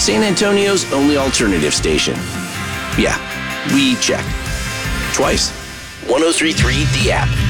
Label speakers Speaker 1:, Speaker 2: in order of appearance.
Speaker 1: San Antonio's only alternative station. Yeah, we checked. Twice. 103.3 The App.